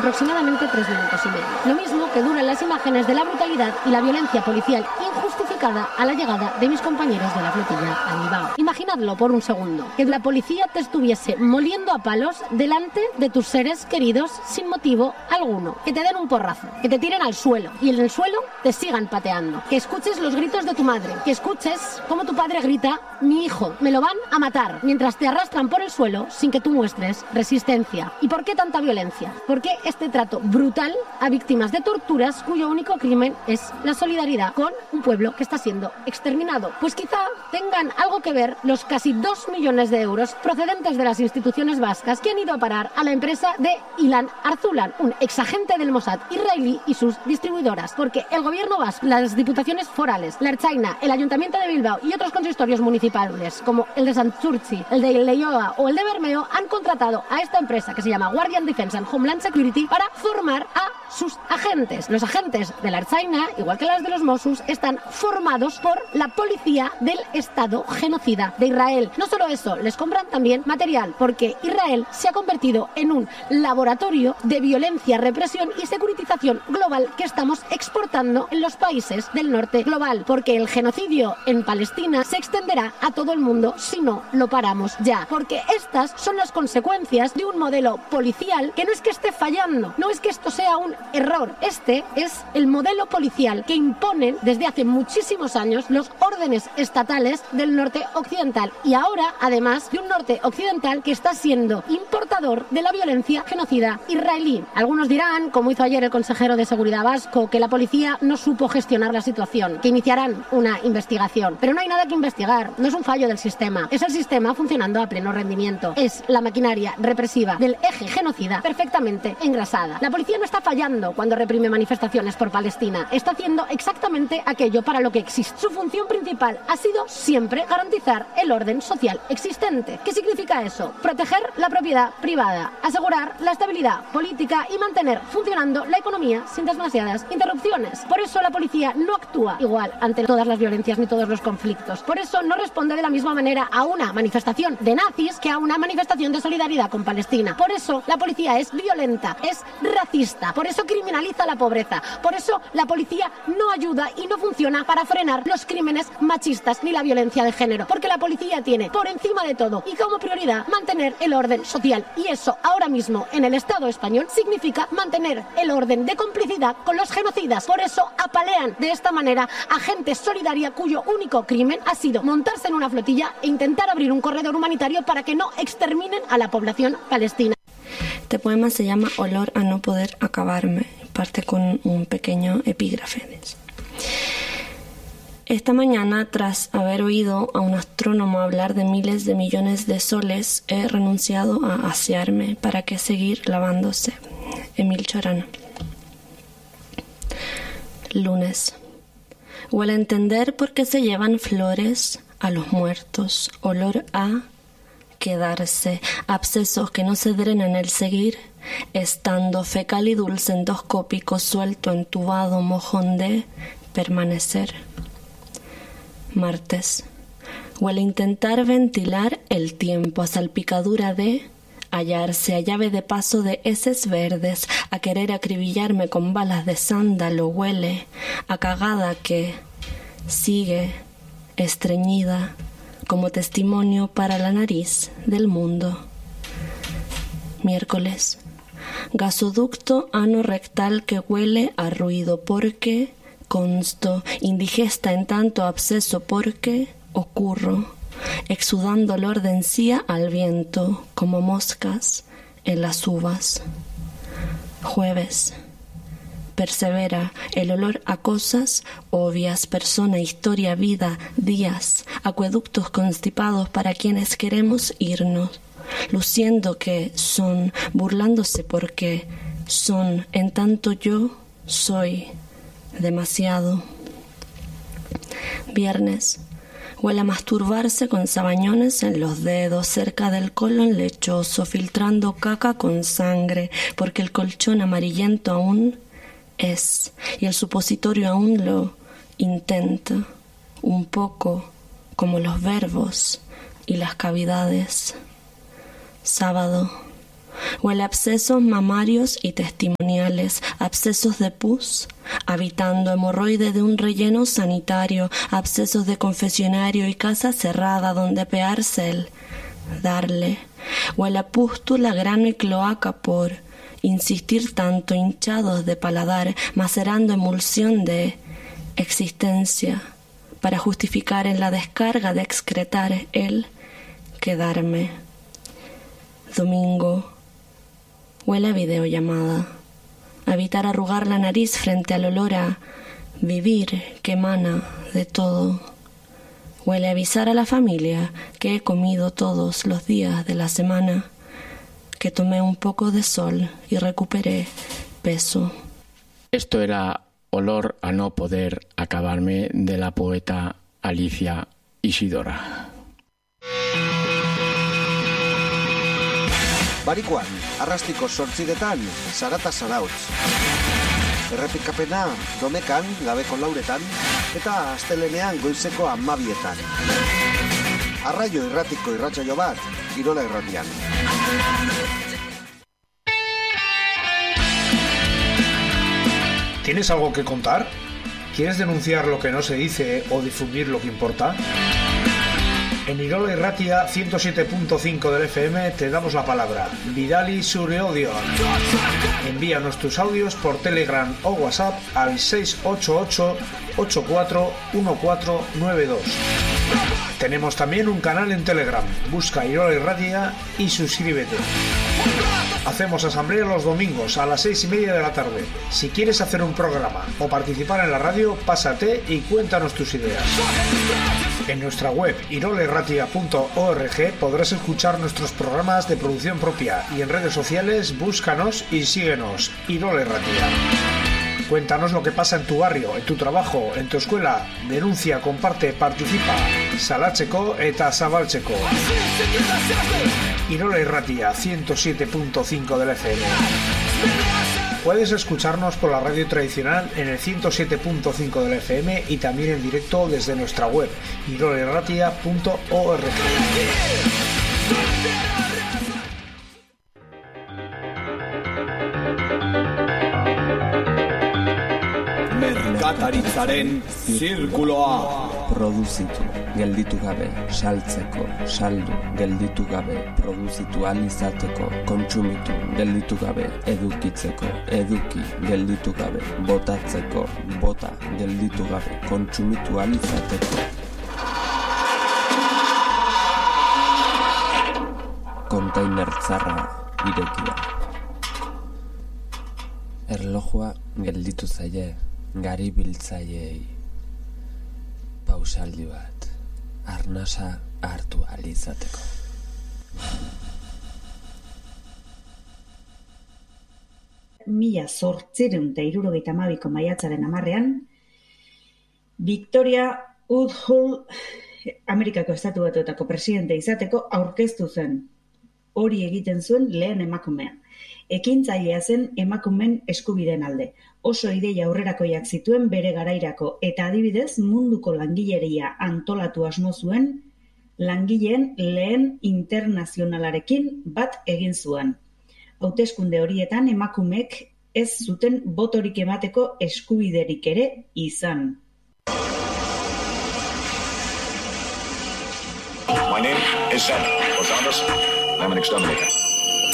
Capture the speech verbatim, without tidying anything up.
aproximadamente tres minutos y medio. Lo mismo que duran las imágenes de la brutalidad y la violencia policial injustificada a la llegada de mis compañeros de la flotilla a Bilbao. Imaginadlo por un segundo, que la policía te estuviese moliendo a palos delante de tus seres queridos sin motivo alguno, que te den un porrazo, que te tiren al suelo y en el suelo te sigan pateando, que escuches los gritos de tu madre, que escuches cómo tu padre grita: mi hijo, me lo van a matar, mientras te arrastran por el suelo sin que tú muestres resistencia. ¿Y por qué tanta violencia? ¿Por qué este trato brutal a víctimas de torturas cuyo único crimen es la solidaridad con un pueblo que está siendo exterminado? Pues quizá tengan algo que ver los casi dos millones de euros procedentes de las instituciones vascas que han ido a parar a la empresa de Ilan Arzulan, un exagente del Mossad israelí y sus distribuidoras, porque el gobierno vasco, las diputaciones forales, la Ertzaintza, el Ayuntamiento de Bilbao y otros consistorios municipales como el de Santurtzi, el de Leioa o el de Bermeo han contratado a esta empresa que se llama Guardian Defense and Homeland Security para formar a sus agentes. Los agentes de la Ertzaintza, igual que las de los Mossos, están formados por la policía del Estado genocida de Israel. No solo eso, les compran también material, porque Israel se ha convertido en un laboratorio de violencia, represión y securitización global que estamos exportando en los países del norte global, porque el genocidio en Palestina se extenderá a todo el mundo si no lo paramos ya, porque estas son las consecuencias de un modelo policial que no es que esté fallando, no es que esto sea un error, este es el modelo policial que imponen desde hace muchísimos años los órdenes estatales del norte occidental, y ahora además de un norte occidental que está siendo importador de la violencia genocida israelí. Algunos dirán, como hizo ayer el consejero de Seguridad vasco, que la policía no supo gestionar la situación, que iniciarán una investigación, pero no hay nada que investigar, no es un fallo del sistema, es el sistema funcionando a pleno rendimiento, es la maquinaria represiva del eje genocida perfectamente engrasada. La policía no está fallando cuando reprime manifestaciones por Palestina, está haciendo exactamente aquello para lo que existe. Su función principal ha sido siempre garantizar el orden social existente. ¿Qué significa eso? Proteger la propiedad privada, asegurar la estabilidad política y mantener funcionando la economía sin demasiadas interrupciones. Por eso la policía no actúa igual ante todas las violencias ni todos los conflictos. Por eso no responde de la misma manera a una manifestación de nazis que a una manifestación de solidaridad con Palestina. Por eso la policía es violenta, es racista, por eso criminaliza la pobreza, por eso la policía no ayuda y no funciona para frenar los crímenes machistas ni la violencia de género, porque la policía tiene por encima de todo y como prioridad mantener el orden social, y eso ahora mismo en el Estado español significa mantener el orden de complicidad con los genocidas. Por eso apalean de esta manera a gente solidaria cuyo único crimen ha sido montarse en una flotilla e intentar abrir un corredor humanitario para que no exterminen a la población palestina. Este poema se llama Olor a no poder acabarme, parte con un pequeño epígrafe. Esta mañana, tras haber oído a un astrónomo hablar de miles de millones de soles, he renunciado a asearme. ¿Para qué seguir lavándose? Emil Chorano. Lunes. Huele a entender por qué se llevan flores a los muertos. Olor a quedarse. Abscesos que no se drenan el seguir. Estando fecal y dulce endoscópico suelto entubado mojón de permanecer. Martes. Huele a intentar ventilar el tiempo, a salpicadura de hallarse, a llave de paso de heces verdes, a querer acribillarme con balas de sándalo. Huele a cagada que sigue estreñida como testimonio para la nariz del mundo. Miércoles. Gasoducto ano-rectal que huele a ruido porque consto, indigesta en tanto absceso porque ocurro, exudando olor de encía al viento, como moscas en las uvas. Jueves. Persevera el olor a cosas obvias, persona, historia, vida, días, acueductos constipados para quienes queremos irnos, luciendo que son, burlándose porque son, en tanto yo soy demasiado. Viernes. Huele a masturbarse con sabañones en los dedos, cerca del colon lechoso, filtrando caca con sangre, porque el colchón amarillento aún es, y el supositorio aún lo intenta, un poco como los verbos y las cavidades. Sábado. Huele a abscesos mamarios y testimoniales, abscesos de pus, habitando hemorroide de un relleno sanitario, abscesos de confesionario y casa cerrada donde apearse el darle. Huele a pústula, grano y cloaca por insistir tanto, hinchados de paladar, macerando emulsión de existencia, para justificar en la descarga de excretar el quedarme. Domingo. Huele a videollamada. Evitar arrugar la nariz frente al olor a vivir que emana de todo. Huele a avisar a la familia que he comido todos los días de la semana, que tomé un poco de sol y recuperé peso. Esto era Olor a no poder acabarme, de la poeta Alicia Isidora. Barikuan, arrastiko sortziretan, Zarata Zarautz. Errepikapena, Domekan, gabeko lauretan, eta astelenean goizeko amabietan. Arraio irratiko irratsaio bat, Irola Irratian. ¿Tienes algo que contar? ¿Quieres denunciar lo que no se dice o difundir lo que importa? En Irola Irratia ciento siete punto cinco del F M te damos la palabra. Bidali zure odio. Envíanos tus audios por Telegram o WhatsApp al seis ocho ocho, ocho cuatro uno cuatro nueve dos. Tenemos también un canal en Telegram. Busca Irola Irratia y suscríbete. Hacemos asamblea los domingos a las seis y media de la tarde. Si quieres hacer un programa o participar en la radio, pásate y cuéntanos tus ideas. En nuestra web irola irratia punto org podrás escuchar nuestros programas de producción propia y en redes sociales búscanos y síguenos. Irola Irratia. Cuéntanos lo que pasa en tu barrio, en tu trabajo, en tu escuela. Denuncia, comparte, participa. Salatzeko eta zabaltzeko. Irola Irratia ciento siete punto cinco del F M. Puedes escucharnos por la radio tradicional en el ciento siete punto cinco del F M y también en directo desde nuestra web irola irratia punto org. Merkataritzaren zirkuloa. Produzitu, gelditu gabe, saltzeko, saldu, gelditu gabe, produzitu ahal izateko, kontsumitu, gelditu gabe, edukitzeko, eduki, gelditu gabe, botatzeko, bota, gelditu gabe, kontsumitu ahal izateko. Kontainer tzarra irekia. Erlojua gelditu zaie, gari biltzaiei. Pausaldi bat, arnasa hartu ahal izateko. Mila zortziehun eta hirurogeita hamabiko maiatzaren hamarrean, Victoria Woodhull Amerikako Estatu Batuetako presidente izateko aurkeztu zen. Hori egiten zuen lehen emakumea. Ekintzailea zen emakumeen eskubideen alde. Oso ideia aurrerakoiak zituen bere garairako eta adibidez munduko langileria antolatu asmo zuen langileen lehen internazionalarekin bat egin zuen. Hauteskunde horietan emakumeek ez zuten botorik emateko eskubiderik ere izan. My name is Sam Osamas. I'm an exterminator.